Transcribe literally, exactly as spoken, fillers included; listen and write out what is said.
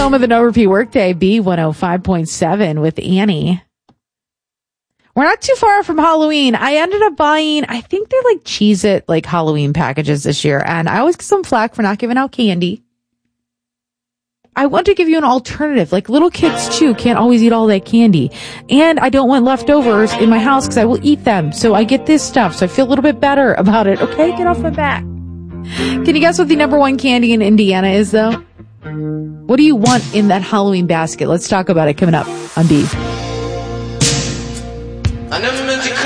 home of the No Repeat Workday, B one oh five point seven with Annie. We're not too far from Halloween. I ended up buying, I think they're like Cheez-It, like Halloween packages this year. And I always get some flack for not giving out candy. I want to give you an alternative. Like little kids too can't always eat all that candy. And I don't want leftovers in my house because I will eat them. So I get this stuff. So I feel a little bit better about it. Okay, get off my back. Can you guess what the number one candy in Indiana is though? What do you want in that Halloween basket? Let's talk about it coming up on B. I never meant to